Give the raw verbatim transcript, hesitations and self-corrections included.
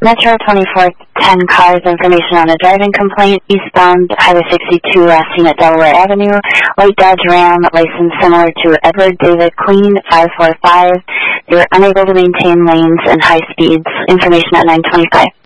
Metro twenty-four ten cars, information on a driving complaint, eastbound Highway sixty-two, last seen at Delaware Avenue, white Dodge Ram, license similar to Edward David Queen, five four five. They were unable to maintain lanes and high speeds, information at nine twenty-five.